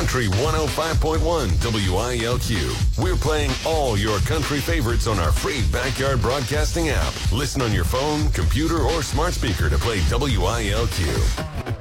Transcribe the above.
Country 105.1 WILQ. We're playing all your country favorites on our free Backyard Broadcasting app. Listen on your phone, computer, or smart speaker to play WILQ.